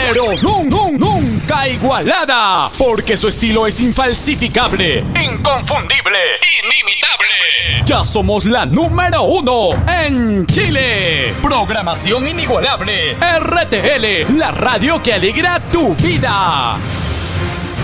pero nunca igualada, porque su estilo es infalsificable, inconfundible, inimitable. Ya somos la número 1 en Chile. Programación inigualable. RTL, la radio que alegra tu vida.